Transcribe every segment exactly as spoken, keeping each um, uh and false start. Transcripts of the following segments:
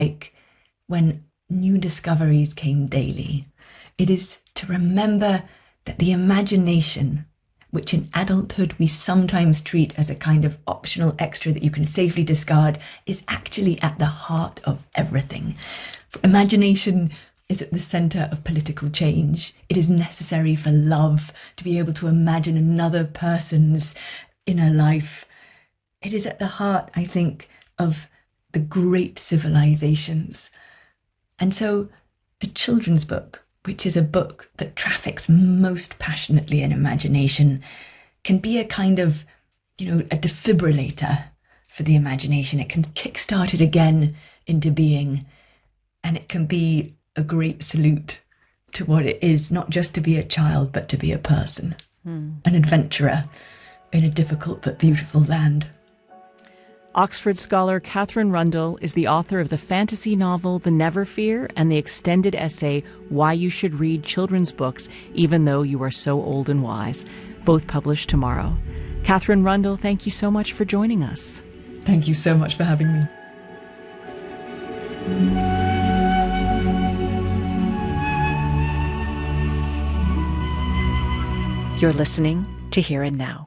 like when new discoveries came daily. It is to remember that the imagination, which in adulthood we sometimes treat as a kind of optional extra that you can safely discard, is actually at the heart of everything. Imagination is at the centre of political change. It is necessary for love, to be able to imagine another person's inner life. It is at the heart, I think, of the great civilizations. And so a children's book, which is a book that traffics most passionately in imagination, can be a kind of, you know, a defibrillator for the imagination. It can kickstart it again into being, and it can be a great salute to what it is, not just to be a child, but to be a person, hmm. an adventurer in a difficult but beautiful land. Oxford scholar Katherine Rundell is the author of the fantasy novel The Never Fear and the extended essay Why You Should Read Children's Books Even Though You Are So Old and Wise, both published tomorrow. Katherine Rundell, thank you so much for joining us. Thank you so much for having me. You're listening to Here and Now.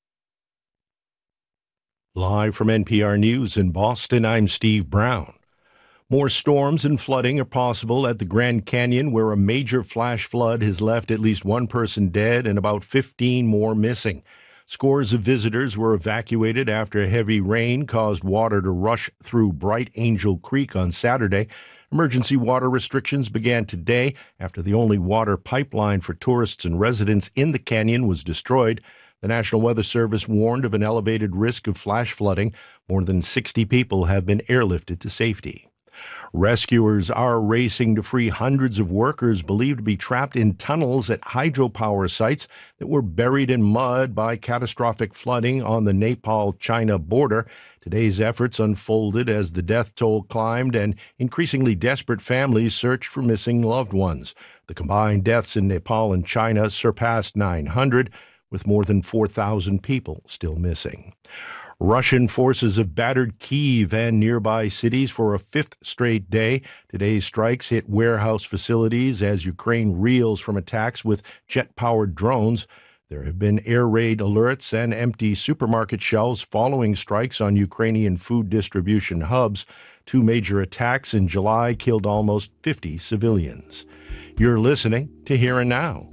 Live from N P R News in Boston, I'm Steve Brown. More storms and flooding are possible at the Grand Canyon, where a major flash flood has left at least one person dead and about fifteen more missing. Scores of visitors were evacuated after heavy rain caused water to rush through Bright Angel Creek on Saturday. Emergency water restrictions began today after the only water pipeline for tourists and residents in the canyon was destroyed. The National Weather Service warned of an elevated risk of flash flooding. More than sixty people have been airlifted to safety. Rescuers are racing to free hundreds of workers believed to be trapped in tunnels at hydropower sites that were buried in mud by catastrophic flooding on the Nepal-China border. Today's efforts unfolded as the death toll climbed and increasingly desperate families searched for missing loved ones. The combined deaths in Nepal and China surpassed nine hundred, with more than four thousand people still missing. Russian forces have battered Kyiv and nearby cities for a fifth straight day. Today's strikes hit warehouse facilities as Ukraine reels from attacks with jet-powered drones. There have been air raid alerts and empty supermarket shelves following strikes on Ukrainian food distribution hubs. Two major attacks in July killed almost fifty civilians. You're listening to Here and Now.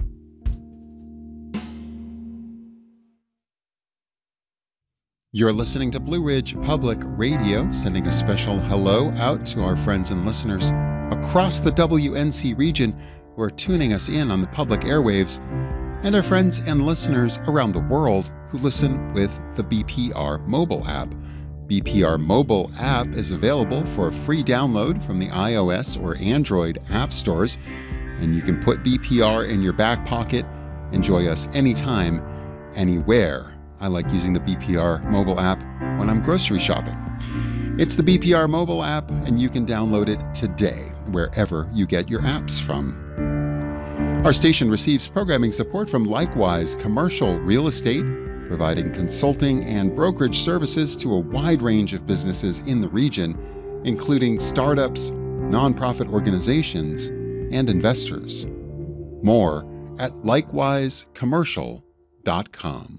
You're listening to Blue Ridge Public Radio, sending a special hello out to our friends and listeners across the W N C region who are tuning us in on the public airwaves, and our friends and listeners around the world who listen with the B P R mobile app. B P R mobile app is available for a free download from the iOS or Android app stores, and you can put B P R in your back pocket, enjoy us anytime, anywhere. I like using the B P R mobile app when I'm grocery shopping. It's the B P R mobile app, and you can download it today, wherever you get your apps from. Our station receives programming support from Likewise Commercial Real Estate, providing consulting and brokerage services to a wide range of businesses in the region, including startups, nonprofit organizations, and investors. More at likewise commercial dot com.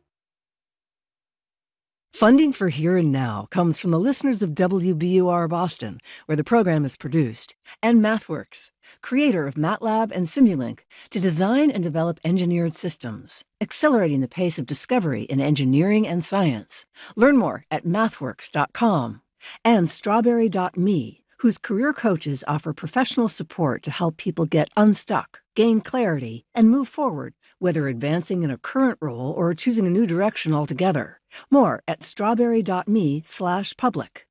Funding for Here and Now comes from the listeners of W B U R Boston, where the program is produced, and MathWorks, creator of MATLAB and Simulink, to design and develop engineered systems, accelerating the pace of discovery in engineering and science. Learn more at mathworks dot com. And strawberry dot me, whose career coaches offer professional support to help people get unstuck, gain clarity, and move forward, whether advancing in a current role or choosing a new direction altogether. More at strawberry dot me slash public.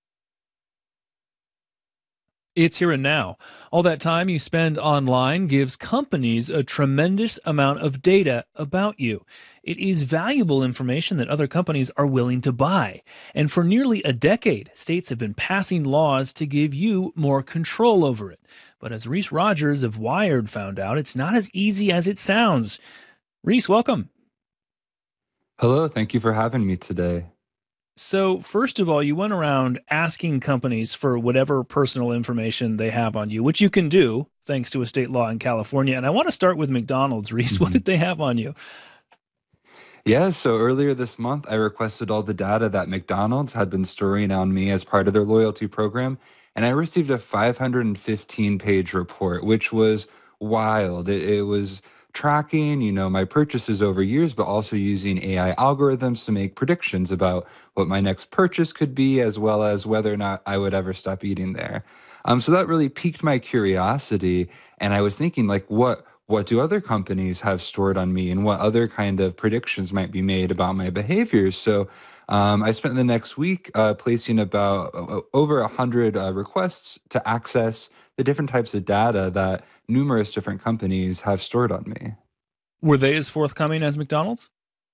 It's Here and Now. All that time you spend online gives companies a tremendous amount of data about you. It is valuable information that other companies are willing to buy. And for nearly a decade, states have been passing laws to give you more control over it. But as Reese Rogers of Wired found out, it's not as easy as it sounds. Reese, welcome. Hello, thank you for having me today. So, first of all, you went around asking companies for whatever personal information they have on you, which you can do thanks to a state law in California. And I want to start with McDonald's. Reese, what did they have on you? Yeah, so earlier this month, I requested all the data that McDonald's had been storing on me as part of their loyalty program, and I received a five hundred fifteen page report, which was wild. It, it was tracking, you know, my purchases over years, but also using A I algorithms to make predictions about what my next purchase could be, as well as whether or not I would ever stop eating there. Um, so that really piqued my curiosity, and I was thinking, like, what what do other companies have stored on me, and what other kind of predictions might be made about my behaviors? So um, I spent the next week uh, placing about uh, over a hundred uh, requests to access the different types of data that numerous different companies have stored on me. Were they as forthcoming as McDonald's?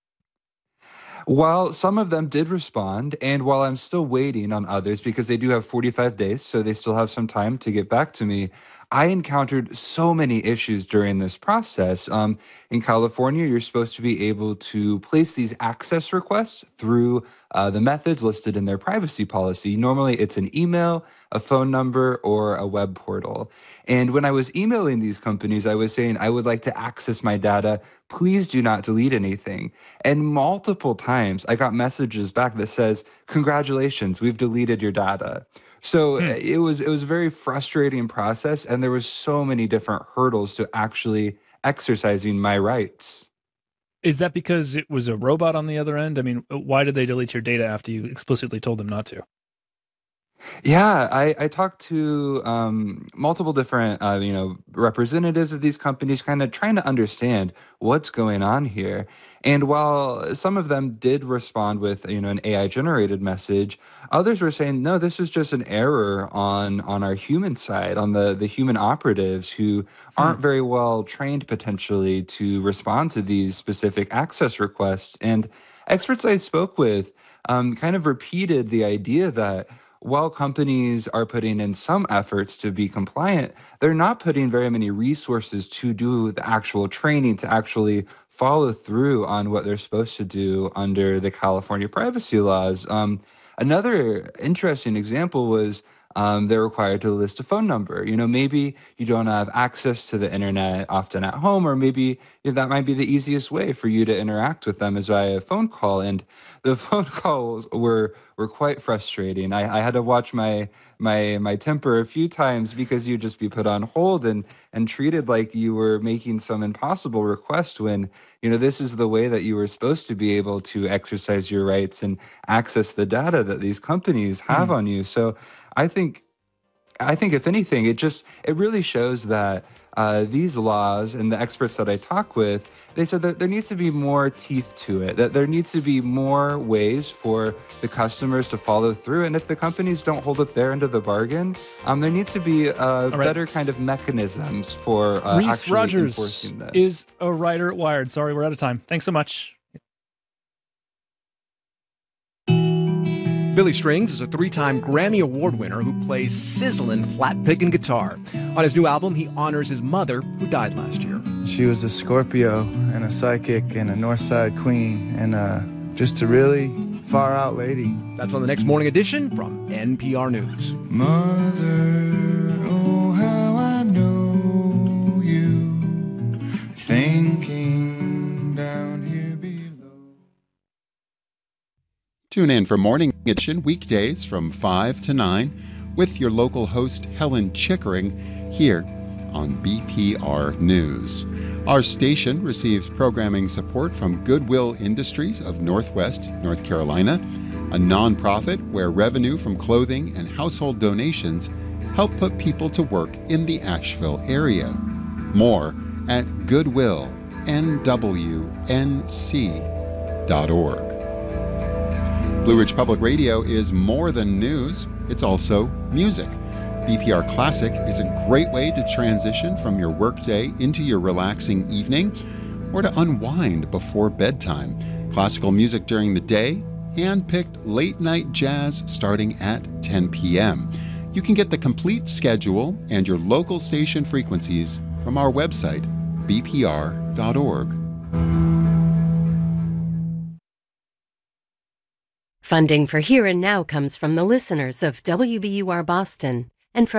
While some of them did respond, and while I'm still waiting on others because they do have forty-five days, so they still have some time to get back to me, I encountered so many issues during this process. Um, in California, you're supposed to be able to place these access requests through uh, the methods listed in their privacy policy. Normally, it's an email, a phone number, or a web portal. And when I was emailing these companies, I was saying, I would like to access my data. Please do not delete anything. And multiple times, I got messages back that says, congratulations, we've deleted your data. So Hmm. it was it was a very frustrating process, and there was so many different hurdles to actually exercising my rights. Is that because it was a robot on the other end? I mean, why did they delete your data after you explicitly told them not to? Yeah, I, I talked to um, multiple different, uh, you know, representatives of these companies, kind of trying to understand what's going on here. And while some of them did respond with, you know, an A I-generated message, others were saying, no, this is just an error on on our human side, on the the human operatives who aren't very well trained potentially to respond to these specific access requests. And experts I spoke with um, kind of repeated the idea that while companies are putting in some efforts to be compliant, they're not putting very many resources to do the actual training to actually follow through on what they're supposed to do under the California privacy laws. Um, another interesting example was um, they're required to list a phone number. You know, maybe you don't have access to the internet often at home, or maybe that might be the easiest way for you to interact with them is via a phone call. And the phone calls were were quite frustrating. I, I had to watch my my my temper a few times because you'd just be put on hold and and treated like you were making some impossible request when, you know, this is the way that you were supposed to be able to exercise your rights and access the data that these companies have on you. So I think I think if anything, it just it really shows that uh, these laws and the experts that I talk with, they said that there needs to be more teeth to it, that there needs to be more ways for the customers to follow through. And if the companies don't hold up their end of the bargain, um, there needs to be uh, right. better kind of mechanisms for uh, Reese actually Rogers enforcing this. is a writer at Wired. Sorry, we're out of time. Thanks so much. Billy Strings is a three-time Grammy Award winner who plays sizzling flat-picking guitar. On his new album, he honors his mother, who died last year. She was a Scorpio and a psychic and a Northside queen and uh, just a really far-out lady. That's on the next Morning Edition from N P R News. Mother, oh, how I know you, thinking down here below. Tune in for Morning Edition weekdays from five to nine with your local host Helen Chickering here on B P R News. Our station receives programming support from Goodwill Industries of Northwest North Carolina, a nonprofit where revenue from clothing and household donations help put people to work in the Asheville area. More at goodwill n w n c dot org. Blue Ridge Public Radio is more than news, it's also music. B P R Classic is a great way to transition from your workday into your relaxing evening or to unwind before bedtime. Classical music during the day, hand-picked late-night jazz starting at ten p.m. You can get the complete schedule and your local station frequencies from our website, b p r dot org. Funding for Here and Now comes from the listeners of W B U R Boston,